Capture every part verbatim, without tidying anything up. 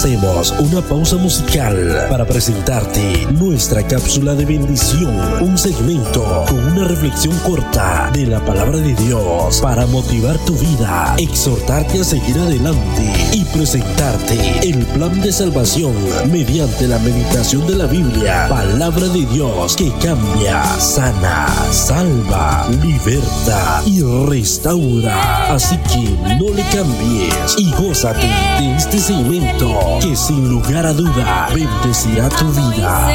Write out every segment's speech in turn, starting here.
Hacemos una pausa musical para presentarte nuestra cápsula de bendición, un segmento con una reflexión corta de la palabra de Dios para motivar tu vida, exhortarte a seguir adelante y presentarte el plan de salvación mediante la meditación de la Biblia, palabra de Dios que cambia, sana, salva, liberta y restaura. Así que no le cambies y gózate de este segmento que sin lugar a duda bendecirá tu vida.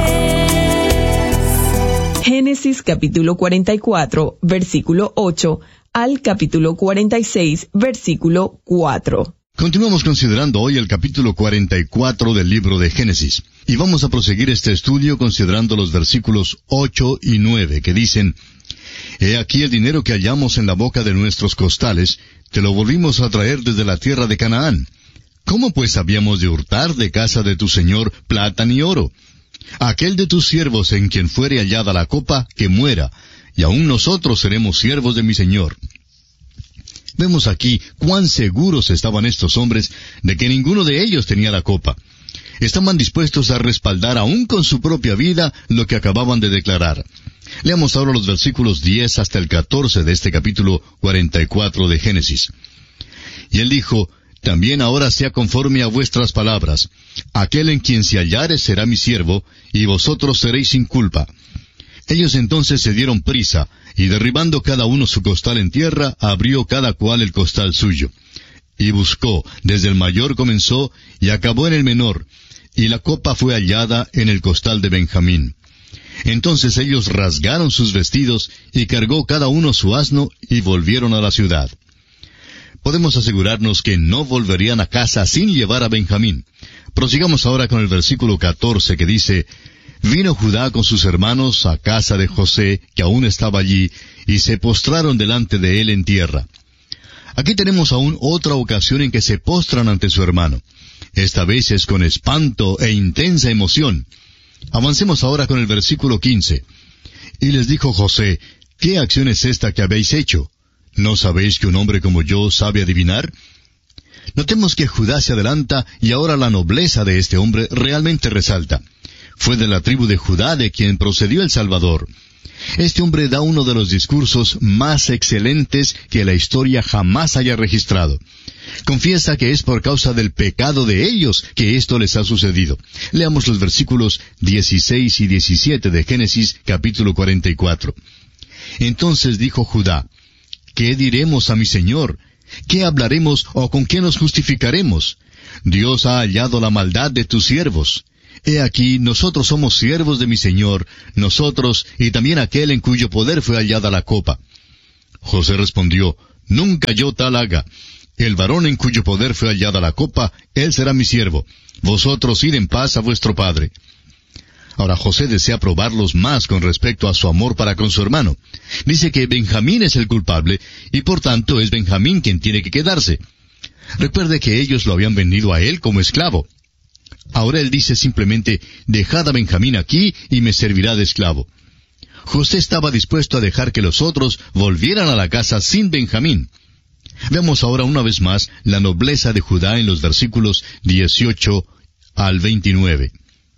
Génesis capítulo cuarenta y cuatro, versículo ocho al capítulo cuarenta y seis, versículo cuatro. Continuamos considerando hoy el capítulo cuarenta y cuatro del libro de Génesis, y vamos a proseguir este estudio considerando los versículos ocho y nueve, que dicen: He aquí el dinero que hallamos en la boca de nuestros costales, te lo volvimos a traer desde la tierra de Canaán. ¿Cómo pues habíamos de hurtar de casa de tu señor plata ni oro? Aquel de tus siervos en quien fuere hallada la copa, que muera, y aun nosotros seremos siervos de mi señor. Vemos aquí cuán seguros estaban estos hombres de que ninguno de ellos tenía la copa. Estaban dispuestos a respaldar aún con su propia vida lo que acababan de declarar. Leamos ahora los versículos diez hasta el catorce de este capítulo cuarenta y cuatro de Génesis. Y él dijo: También ahora sea conforme a vuestras palabras. Aquel en quien se hallare será mi siervo, y vosotros seréis sin culpa. Ellos entonces se dieron prisa, y derribando cada uno su costal en tierra, abrió cada cual el costal suyo. Y buscó, desde el mayor comenzó, y acabó en el menor, y la copa fue hallada en el costal de Benjamín. Entonces ellos rasgaron sus vestidos, y cargó cada uno su asno, y volvieron a la ciudad. Podemos asegurarnos que no volverían a casa sin llevar a Benjamín. Prosigamos ahora con el versículo catorce, que dice: Vino Judá con sus hermanos a casa de José, que aún estaba allí, y se postraron delante de él en tierra. Aquí tenemos aún otra ocasión en que se postran ante su hermano. Esta vez es con espanto e intensa emoción. Avancemos ahora con el versículo quince. Y les dijo José: ¿Qué acción es esta que habéis hecho? ¿No sabéis que un hombre como yo sabe adivinar? Notemos que Judá se adelanta y ahora la nobleza de este hombre realmente resalta. Fue de la tribu de Judá de quien procedió el Salvador. Este hombre da uno de los discursos más excelentes que la historia jamás haya registrado. Confiesa que es por causa del pecado de ellos que esto les ha sucedido. Leamos los versículos dieciséis y diecisiete de Génesis capítulo cuarenta y cuatro. Entonces dijo Judá: ¿Qué diremos a mi señor? ¿Qué hablaremos o con qué nos justificaremos? Dios ha hallado la maldad de tus siervos. He aquí, nosotros somos siervos de mi señor, nosotros y también aquel en cuyo poder fue hallada la copa. José respondió: Nunca yo tal haga. El varón en cuyo poder fue hallada la copa, él será mi siervo. Vosotros id en paz a vuestro padre. Ahora José desea probarlos más con respecto a su amor para con su hermano. Dice que Benjamín es el culpable, y por tanto es Benjamín quien tiene que quedarse. Recuerde que ellos lo habían vendido a él como esclavo. Ahora él dice simplemente: dejad a Benjamín aquí y me servirá de esclavo. José estaba dispuesto a dejar que los otros volvieran a la casa sin Benjamín. Vemos ahora una vez más la nobleza de Judá en los versículos dieciocho al veintinueve.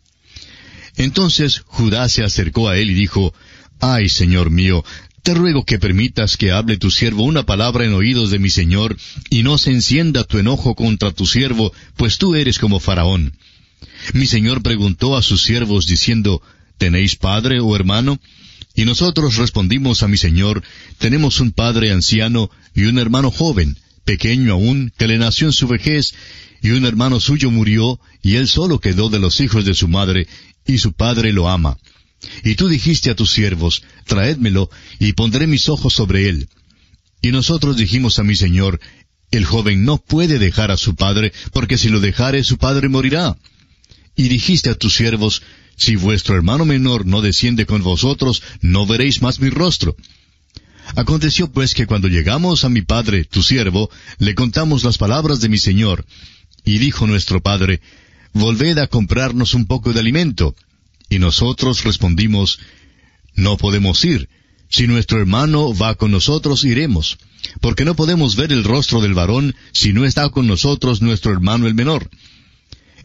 Entonces Judá se acercó a él y dijo: Ay, señor mío, te ruego que permitas que hable tu siervo una palabra en oídos de mi señor, y no se encienda tu enojo contra tu siervo, pues tú eres como Faraón. Mi señor preguntó a sus siervos diciendo: ¿Tenéis padre o hermano? Y nosotros respondimos a mi señor: Tenemos un padre anciano y un hermano joven, pequeño aún, que le nació en su vejez, y un hermano suyo murió, y él solo quedó de los hijos de su madre, y su padre lo ama. Y tú dijiste a tus siervos: Traédmelo, y pondré mis ojos sobre él. Y nosotros dijimos a mi señor: El joven no puede dejar a su padre, porque si lo dejare su padre morirá. Y dijiste a tus siervos: Si vuestro hermano menor no desciende con vosotros, no veréis más mi rostro. Aconteció pues que cuando llegamos a mi padre, tu siervo, le contamos las palabras de mi señor. Y dijo nuestro padre: Volved a comprarnos un poco de alimento. Y nosotros respondimos: No podemos ir. Si nuestro hermano va con nosotros, iremos. Porque no podemos ver el rostro del varón si no está con nosotros nuestro hermano el menor.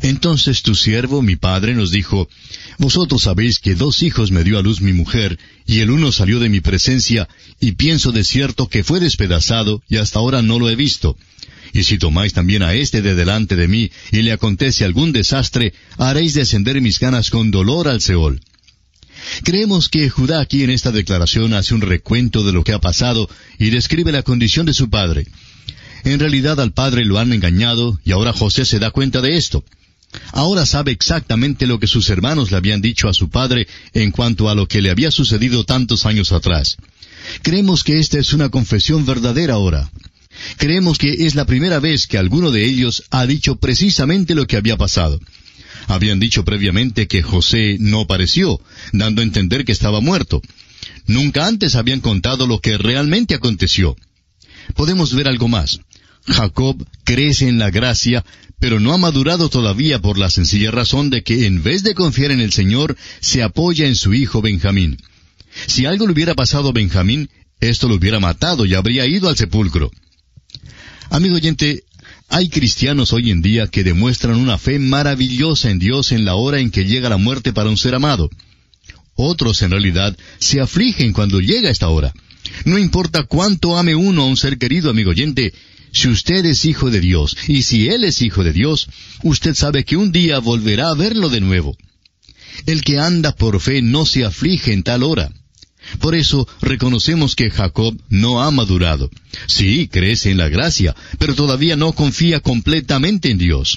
Entonces tu siervo, mi padre, nos dijo, vosotros sabéis que dos hijos me dio a luz mi mujer, y el uno salió de mi presencia, y pienso de cierto que fue despedazado, y hasta ahora no lo he visto. Y si tomáis también a éste de delante de mí, y le acontece algún desastre, haréis descender mis ganas con dolor al Seol. Creemos que Judá aquí en esta declaración hace un recuento de lo que ha pasado, y describe la condición de su padre. En realidad al padre lo han engañado, y ahora José se da cuenta de esto. Ahora sabe exactamente lo que sus hermanos le habían dicho a su padre en cuanto a lo que le había sucedido tantos años atrás. Creemos que esta es una confesión verdadera ahora. Creemos que es la primera vez que alguno de ellos ha dicho precisamente lo que había pasado. Habían dicho previamente que José no pareció, dando a entender que estaba muerto. Nunca antes habían contado lo que realmente aconteció. Podemos ver algo más. Jacob crece en la gracia, pero no ha madurado todavía por la sencilla razón de que en vez de confiar en el Señor, se apoya en su hijo Benjamín. Si algo le hubiera pasado a Benjamín, esto lo hubiera matado y habría ido al sepulcro. Amigo oyente, hay cristianos hoy en día que demuestran una fe maravillosa en Dios en la hora en que llega la muerte para un ser amado. Otros, en realidad, se afligen cuando llega esta hora. No importa cuánto ame uno a un ser querido, amigo oyente, si usted es hijo de Dios, y si Él es hijo de Dios, usted sabe que un día volverá a verlo de nuevo. El que anda por fe no se aflige en tal hora. Por eso reconocemos que Jacob no ha madurado. Sí, crece en la gracia, pero todavía no confía completamente en Dios.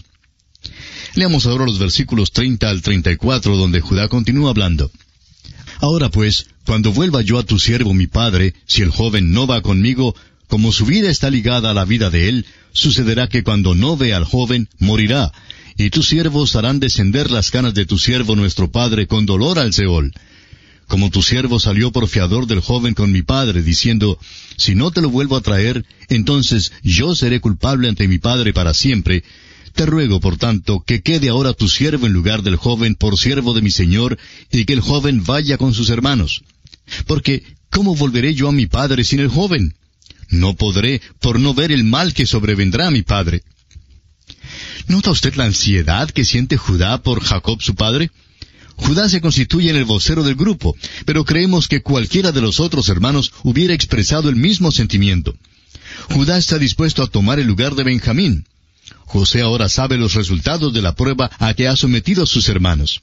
Leamos ahora los versículos treinta al treinta y cuatro, donde Judá continúa hablando. Ahora pues, cuando vuelva yo a tu siervo mi padre, si el joven no va conmigo, como su vida está ligada a la vida de él, sucederá que cuando no vea al joven, morirá, y tus siervos harán descender las canas de tu siervo nuestro padre con dolor al Seol. Como tu siervo salió por fiador del joven con mi padre, diciendo, si no te lo vuelvo a traer, entonces yo seré culpable ante mi padre para siempre. Te ruego, por tanto, que quede ahora tu siervo en lugar del joven por siervo de mi señor, y que el joven vaya con sus hermanos. Porque, ¿cómo volveré yo a mi padre sin el joven? No podré, por no ver el mal que sobrevendrá a mi padre. ¿Nota usted la ansiedad que siente Judá por Jacob su padre? Judá se constituye en el vocero del grupo, pero creemos que cualquiera de los otros hermanos hubiera expresado el mismo sentimiento. Judá está dispuesto a tomar el lugar de Benjamín. José ahora sabe los resultados de la prueba a que ha sometido a sus hermanos.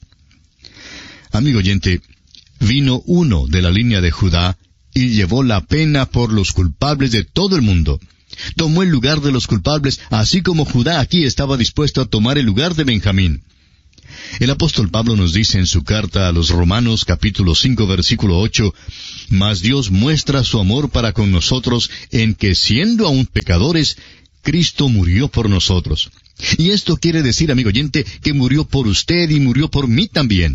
Amigo oyente, vino uno de la línea de Judá y llevó la pena por los culpables de todo el mundo. Tomó el lugar de los culpables, así como Judá aquí estaba dispuesto a tomar el lugar de Benjamín. El apóstol Pablo nos dice en su carta a los Romanos, capítulo cinco, versículo ocho, «Mas Dios muestra su amor para con nosotros en que, siendo aún pecadores, Cristo murió por nosotros». Y esto quiere decir, amigo oyente, que murió por usted y murió por mí también.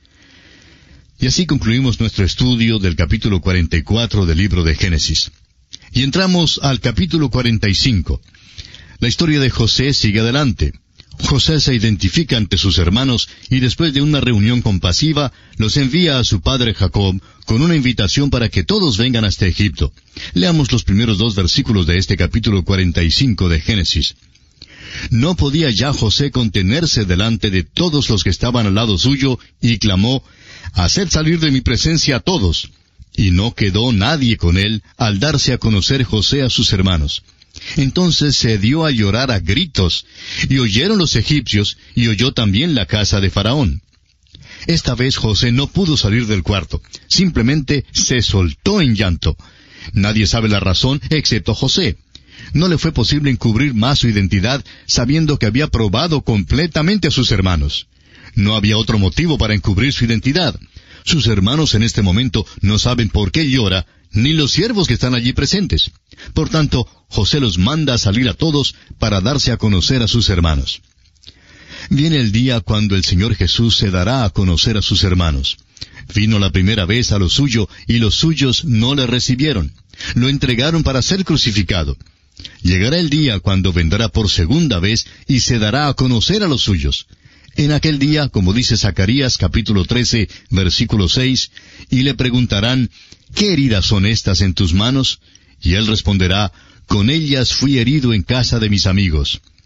Y así concluimos nuestro estudio del capítulo cuarenta y cuatro del libro de Génesis. Y entramos al capítulo cuarenta y cinco. La historia de José sigue adelante. José se identifica ante sus hermanos y después de una reunión compasiva, los envía a su padre Jacob con una invitación para que todos vengan hasta Egipto. Leamos los primeros dos versículos de este capítulo cuarenta y cinco de Génesis. No podía ya José contenerse delante de todos los que estaban al lado suyo, y clamó, «Haced salir de mi presencia a todos». Y no quedó nadie con él al darse a conocer José a sus hermanos. Entonces se dio a llorar a gritos, y oyeron los egipcios, y oyó también la casa de Faraón. Esta vez José no pudo salir del cuarto, simplemente se soltó en llanto. Nadie sabe la razón excepto José. No le fue posible encubrir más su identidad, sabiendo que había probado completamente a sus hermanos. No había otro motivo para encubrir su identidad. Sus hermanos en este momento no saben por qué llora, ni los siervos que están allí presentes. Por tanto, José los manda a salir a todos para darse a conocer a sus hermanos. Viene el día cuando el Señor Jesús se dará a conocer a sus hermanos. Vino la primera vez a lo suyo, y los suyos no le recibieron. Lo entregaron para ser crucificado. Llegará el día cuando vendrá por segunda vez y se dará a conocer a los suyos. En aquel día, como dice Zacarías capítulo trece, versículo seis, y le preguntarán, ¿qué heridas son estas en tus manos? Y él responderá, con ellas fui herido en casa de mis amigos.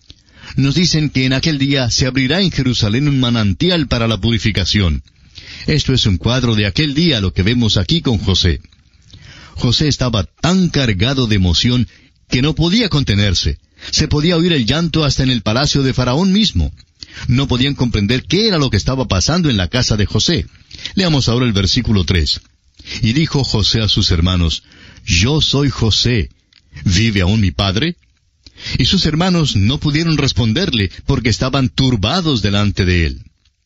Nos dicen que en aquel día se abrirá en Jerusalén un manantial para la purificación. Esto es un cuadro de aquel día, lo que vemos aquí con José. José estaba tan cargado de emoción que no podía contenerse. Se podía oír el llanto hasta en el palacio de Faraón mismo. No podían comprender qué era lo que estaba pasando en la casa de José. Leamos ahora el versículo tres. Y dijo José a sus hermanos, Yo soy José. ¿Vive aún mi padre? Y sus hermanos no pudieron responderle porque estaban turbados delante de él.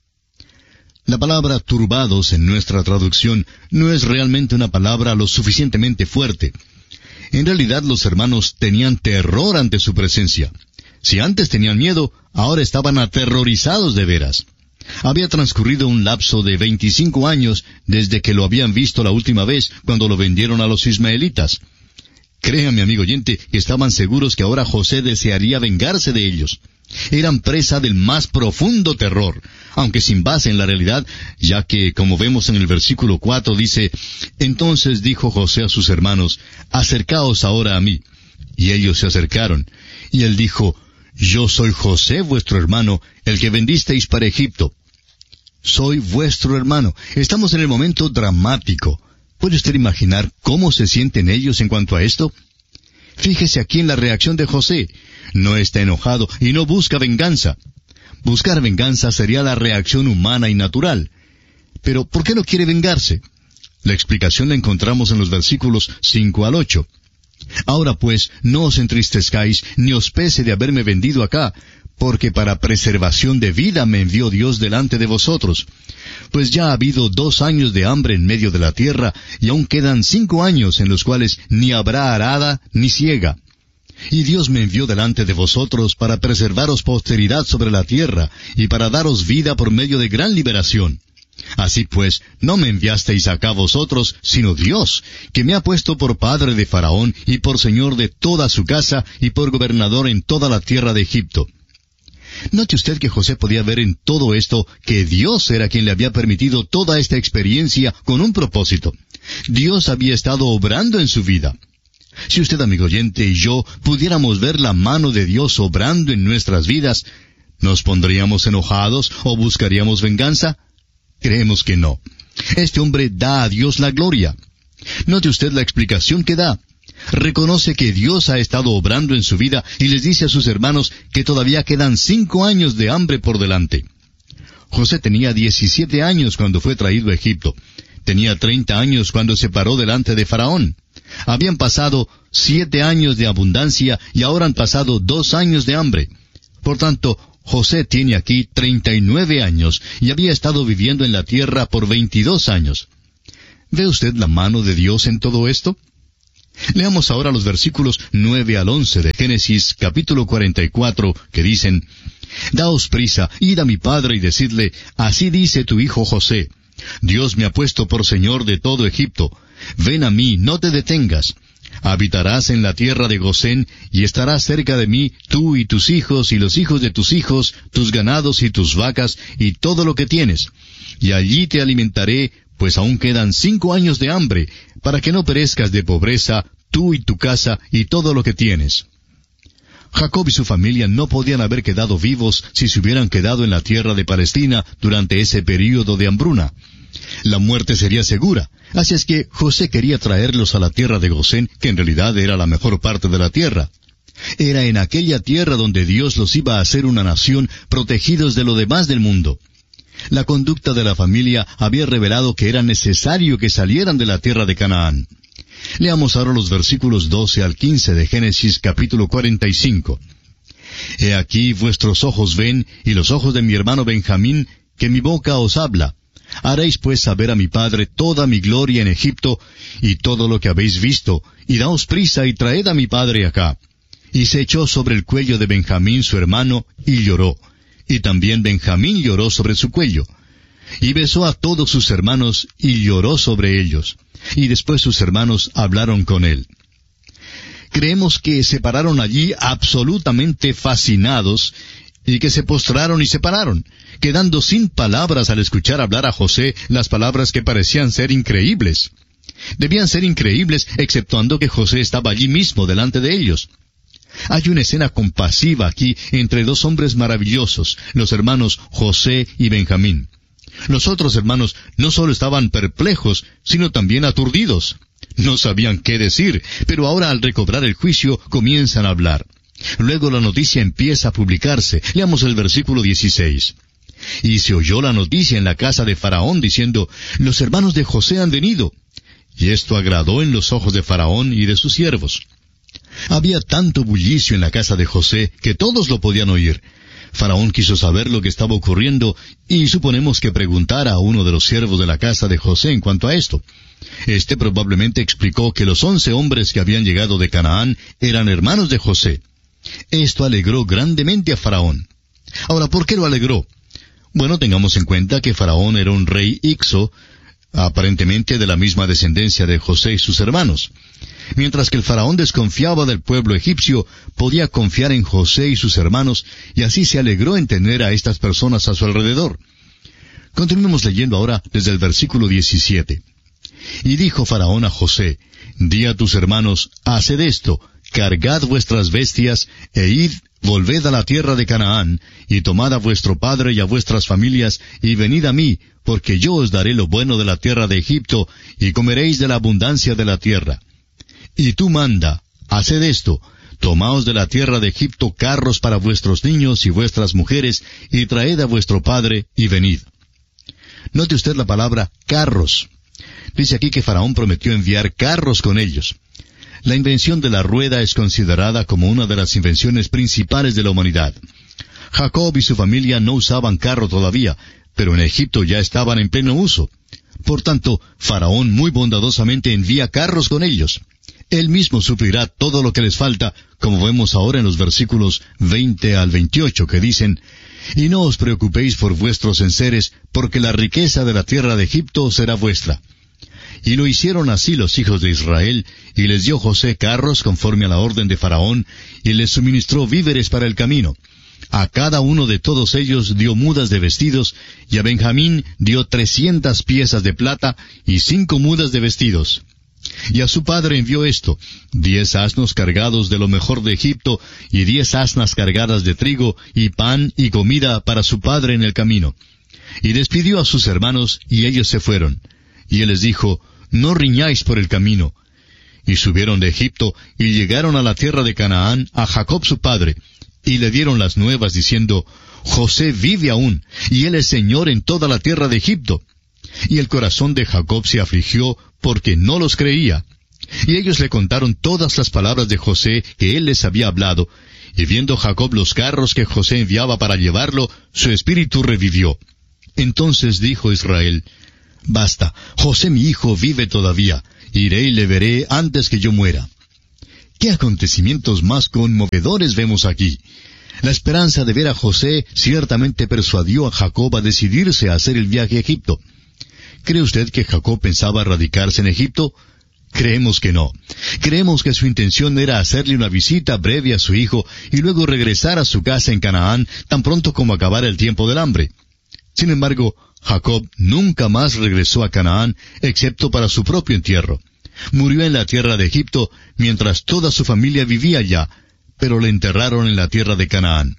La palabra turbados en nuestra traducción no es realmente una palabra lo suficientemente fuerte. En realidad los hermanos tenían terror ante su presencia. Si antes tenían miedo, ahora estaban aterrorizados de veras. Había transcurrido un lapso de veinticinco años desde que lo habían visto la última vez cuando lo vendieron a los ismaelitas. Créame, amigo oyente, que estaban seguros que ahora José desearía vengarse de ellos. Eran presa del más profundo terror, aunque sin base en la realidad, ya que, como vemos en el versículo cuatro, dice, Entonces dijo José a sus hermanos, Acercaos ahora a mí. Y ellos se acercaron. Y él dijo, Yo soy José vuestro hermano, el que vendisteis para Egipto. Soy vuestro hermano. Estamos en el momento dramático. ¿Puede usted imaginar cómo se sienten ellos en cuanto a esto? Fíjese aquí en la reacción de José. No está enojado y no busca venganza. Buscar venganza sería la reacción humana y natural. Pero, ¿por qué no quiere vengarse? La explicación la encontramos en los versículos cinco al ocho. Ahora pues, no os entristezcáis, ni os pese de haberme vendido acá, porque para preservación de vida me envió Dios delante de vosotros. Pues ya ha habido dos años de hambre en medio de la tierra, y aún quedan cinco años en los cuales ni habrá arada ni siega. Y Dios me envió delante de vosotros para preservaros posteridad sobre la tierra, y para daros vida por medio de gran liberación. Así pues, no me enviasteis acá vosotros, sino Dios, que me ha puesto por padre de Faraón, y por señor de toda su casa, y por gobernador en toda la tierra de Egipto. Note usted que José podía ver en todo esto que Dios era quien le había permitido toda esta experiencia con un propósito. Dios había estado obrando en su vida. Si usted, amigo oyente, y yo pudiéramos ver la mano de Dios obrando en nuestras vidas, ¿nos pondríamos enojados o buscaríamos venganza? Creemos que no. Este hombre da a Dios la gloria. Note usted la explicación que da. Reconoce que Dios ha estado obrando en su vida y les dice a sus hermanos que todavía quedan cinco años de hambre por delante. José tenía diecisiete años cuando fue traído a Egipto. Tenía treinta años cuando se paró delante de Faraón. Habían pasado siete años de abundancia y ahora han pasado dos años de hambre. Por tanto, José tiene aquí treinta y nueve años y había estado viviendo en la tierra por veintidós años. ¿Ve usted la mano de Dios en todo esto? Leamos ahora los versículos nueve al once de Génesis capítulo cuarenta y cuatro, que dicen, Daos prisa, id a mi padre y decidle, así dice tu hijo José, Dios me ha puesto por señor de todo Egipto. Ven a mí, no te detengas. Habitarás en la tierra de Gosén, y estarás cerca de mí, tú y tus hijos, y los hijos de tus hijos, tus ganados y tus vacas, y todo lo que tienes. Y allí te alimentaré, pues aún quedan cinco años de hambre, para que no perezcas de pobreza, tú y tu casa, y todo lo que tienes. Jacob y su familia no podían haber quedado vivos si se hubieran quedado en la tierra de Palestina durante ese período de hambruna. La muerte sería segura, así es que José quería traerlos a la tierra de Gosén, que en realidad era la mejor parte de la tierra. Era en aquella tierra donde Dios los iba a hacer una nación, protegidos de lo demás del mundo. La conducta de la familia había revelado que era necesario que salieran de la tierra de Canaán. Leamos ahora los versículos doce al quince de Génesis capítulo cuarenta y cinco. He aquí vuestros ojos ven, y los ojos de mi hermano Benjamín, que mi boca os habla. Haréis pues saber a mi padre toda mi gloria en Egipto, y todo lo que habéis visto, y daos prisa y traed a mi padre acá. Y se echó sobre el cuello de Benjamín su hermano, y lloró. Y también Benjamín lloró sobre su cuello. Y besó a todos sus hermanos, y lloró sobre ellos. Y después sus hermanos hablaron con él. Creemos que se pararon allí absolutamente fascinados, y que se postraron y se pararon, quedando sin palabras al escuchar hablar a José las palabras que parecían ser increíbles. Debían ser increíbles, exceptuando que José estaba allí mismo delante de ellos. Hay una escena compasiva aquí entre dos hombres maravillosos, los hermanos José y Benjamín. Los otros hermanos no solo estaban perplejos, sino también aturdidos. No sabían qué decir, pero ahora al recobrar el juicio comienzan a hablar. Luego la noticia empieza a publicarse. Leamos el versículo dieciséis. Y se oyó la noticia en la casa de Faraón diciendo, los hermanos de José han venido. Y esto agradó en los ojos de Faraón y de sus siervos. Había tanto bullicio en la casa de José que todos lo podían oír. Faraón quiso saber lo que estaba ocurriendo y suponemos que preguntara a uno de los siervos de la casa de José en cuanto a esto. Este probablemente explicó que los once hombres que habían llegado de Canaán eran hermanos de José. Esto alegró grandemente a Faraón. Ahora, ¿por qué lo alegró? Bueno, tengamos en cuenta que Faraón era un rey Ixo, aparentemente de la misma descendencia de José y sus hermanos. Mientras que el faraón desconfiaba del pueblo egipcio, podía confiar en José y sus hermanos, y así se alegró en tener a estas personas a su alrededor. Continuemos leyendo ahora desde el versículo diecisiete. Y dijo Faraón a José, di a tus hermanos, haced esto, cargad vuestras bestias, e id, volved a la tierra de Canaán, y tomad a vuestro padre y a vuestras familias, y venid a mí, porque yo os daré lo bueno de la tierra de Egipto, y comeréis de la abundancia de la tierra. Y tú manda, haced esto, tomaos de la tierra de Egipto carros para vuestros niños y vuestras mujeres, y traed a vuestro padre, y venid. Note usted la palabra carros. Dice aquí que Faraón prometió enviar carros con ellos. La invención de la rueda es considerada como una de las invenciones principales de la humanidad. Jacob y su familia no usaban carro todavía, pero en Egipto ya estaban en pleno uso. Por tanto, Faraón muy bondadosamente envía carros con ellos. Él mismo suplirá todo lo que les falta, como vemos ahora en los versículos veinte al veintiocho, que dicen, y no os preocupéis por vuestros enseres, porque la riqueza de la tierra de Egipto será vuestra. Y lo hicieron así los hijos de Israel, y les dio José carros conforme a la orden de Faraón, y les suministró víveres para el camino. A cada uno de todos ellos dio mudas de vestidos, y a Benjamín dio trescientas piezas de plata y cinco mudas de vestidos. Y a su padre envió esto, diez asnos cargados de lo mejor de Egipto, y diez asnas cargadas de trigo, y pan y comida para su padre en el camino. Y despidió a sus hermanos, y ellos se fueron. Y él les dijo, no riñáis por el camino. Y subieron de Egipto, y llegaron a la tierra de Canaán, a Jacob su padre, y le dieron las nuevas, diciendo, José vive aún, y él es señor en toda la tierra de Egipto. Y el corazón de Jacob se afligió, porque no los creía. Y ellos le contaron todas las palabras de José que él les había hablado, y viendo Jacob los carros que José enviaba para llevarlo, su espíritu revivió. Entonces dijo Israel, basta, José mi hijo vive todavía, iré y le veré antes que yo muera. ¿Qué acontecimientos más conmovedores vemos aquí? La esperanza de ver a José ciertamente persuadió a Jacob a decidirse a hacer el viaje a Egipto. ¿Cree usted que Jacob pensaba radicarse en Egipto? Creemos que no. Creemos que su intención era hacerle una visita breve a su hijo y luego regresar a su casa en Canaán tan pronto como acabara el tiempo del hambre. Sin embargo, Jacob nunca más regresó a Canaán, excepto para su propio entierro. Murió en la tierra de Egipto, mientras toda su familia vivía allá, pero le enterraron en la tierra de Canaán.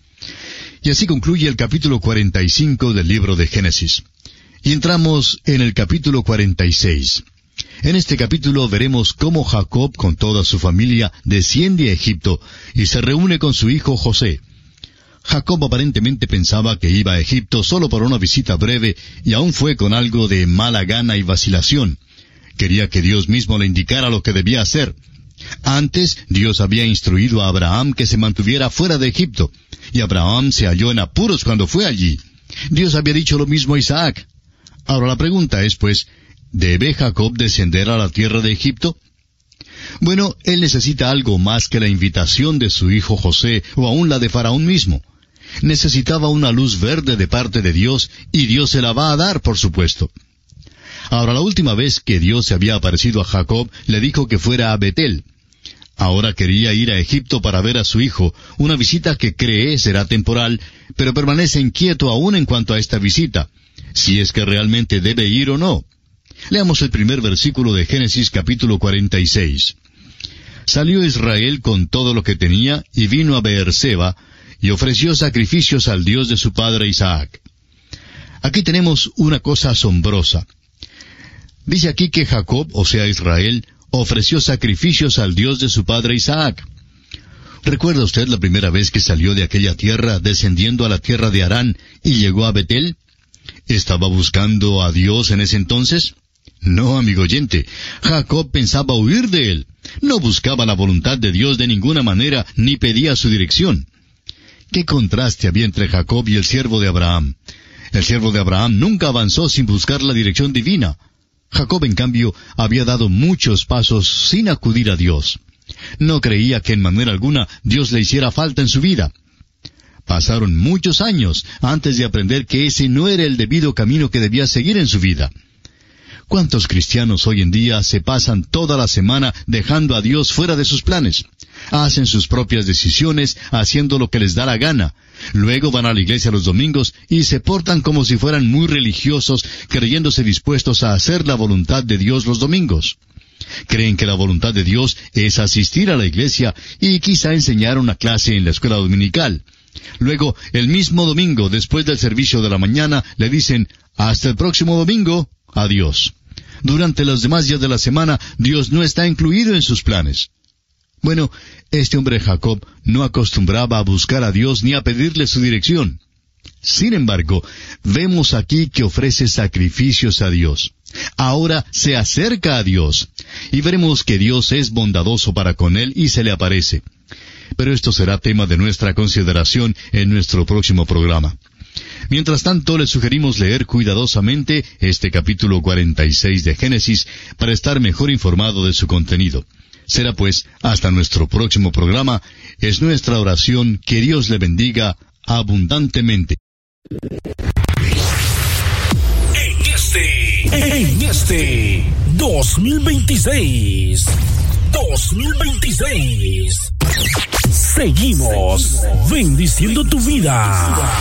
Y así concluye el capítulo cuarenta y cinco del libro de Génesis. Y entramos en el capítulo cuarenta y seis. En este capítulo veremos cómo Jacob con toda su familia desciende a Egipto y se reúne con su hijo José. Jacob aparentemente pensaba que iba a Egipto solo por una visita breve y aún fue con algo de mala gana y vacilación. Quería que Dios mismo le indicara lo que debía hacer. Antes, Dios había instruido a Abraham que se mantuviera fuera de Egipto, y Abraham se halló en apuros cuando fue allí. Dios había dicho lo mismo a Isaac. Ahora la pregunta es, pues, ¿debe Jacob descender a la tierra de Egipto? Bueno, él necesita algo más que la invitación de su hijo José, o aún la de Faraón mismo. Necesitaba una luz verde de parte de Dios, y Dios se la va a dar, por supuesto. Ahora, la última vez que Dios se había aparecido a Jacob, le dijo que fuera a Betel. Ahora quería ir a Egipto para ver a su hijo, una visita que cree será temporal, pero permanece inquieto aún en cuanto a esta visita, si es que realmente debe ir o no. Leamos el primer versículo de Génesis capítulo cuarenta y seis. Salió Israel con todo lo que tenía y vino a Beerseba y ofreció sacrificios al Dios de su padre Isaac. Aquí tenemos una cosa asombrosa. Dice aquí que Jacob, o sea Israel, ofreció sacrificios al Dios de su padre Isaac. ¿Recuerda usted la primera vez que salió de aquella tierra, descendiendo a la tierra de Harán, y llegó a Betel? ¿Estaba buscando a Dios en ese entonces? No, amigo oyente. Jacob pensaba huir de él. No buscaba la voluntad de Dios de ninguna manera, ni pedía su dirección. ¿Qué contraste había entre Jacob y el siervo de Abraham? El siervo de Abraham nunca avanzó sin buscar la dirección divina. Jacob, en cambio, había dado muchos pasos sin acudir a Dios. No creía que en manera alguna Dios le hiciera falta en su vida. Pasaron muchos años antes de aprender que ese no era el debido camino que debía seguir en su vida. ¿Cuántos cristianos hoy en día se pasan toda la semana dejando a Dios fuera de sus planes? Hacen sus propias decisiones, haciendo lo que les da la gana. Luego van a la iglesia los domingos y se portan como si fueran muy religiosos, creyéndose dispuestos a hacer la voluntad de Dios los domingos. Creen que la voluntad de Dios es asistir a la iglesia y quizá enseñar una clase en la escuela dominical. Luego, el mismo domingo, después del servicio de la mañana, le dicen, hasta el próximo domingo, adiós. Durante los demás días de la semana, Dios no está incluido en sus planes. Bueno, este hombre Jacob no acostumbraba a buscar a Dios ni a pedirle su dirección. Sin embargo, vemos aquí que ofrece sacrificios a Dios. Ahora se acerca a Dios, y veremos que Dios es bondadoso para con él y se le aparece. Pero esto será tema de nuestra consideración en nuestro próximo programa. Mientras tanto, les sugerimos leer cuidadosamente este capítulo cuarenta y seis de Génesis para estar mejor informado de su contenido. Será pues hasta nuestro próximo programa. Es nuestra oración que Dios le bendiga abundantemente. En este, en este dos mil veintiséis, dos mil veintiséis, seguimos bendiciendo tu vida.